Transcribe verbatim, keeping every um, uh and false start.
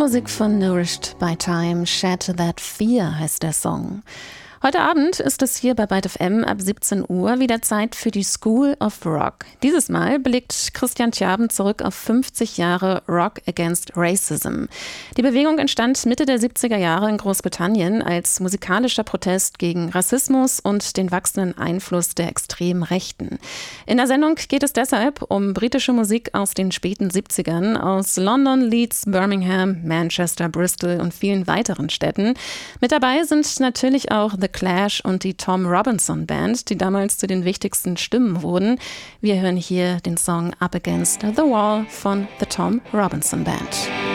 Musik von Nourished by Time, Shed That Fear heißt der Song. Heute Abend ist es hier bei Byte F M ab siebzehn Uhr wieder Zeit für die School of Rock. Dieses Mal blickt Christian Tjaben zurück auf fünfzig Jahre Rock Against Racism. Die Bewegung entstand Mitte der siebziger Jahre in Großbritannien als musikalischer Protest gegen Rassismus und den wachsenden Einfluss der extremen Rechten. In der Sendung geht es deshalb um britische Musik aus den späten siebzigern aus London, Leeds, Birmingham, Manchester, Bristol und vielen weiteren Städten. Mit dabei sind natürlich auch The Clash und die Tom Robinson Band, die damals zu den wichtigsten Stimmen wurden. Wir hören hier den Song Up Against the Wall von The Tom Robinson Band.